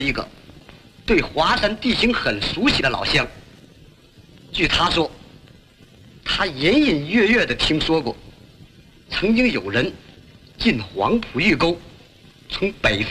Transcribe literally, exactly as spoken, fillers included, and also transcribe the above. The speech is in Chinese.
一个对华山地形很熟悉的老乡。据他说，他隐隐约约地听说过，曾经有人进黄埔峪沟，从北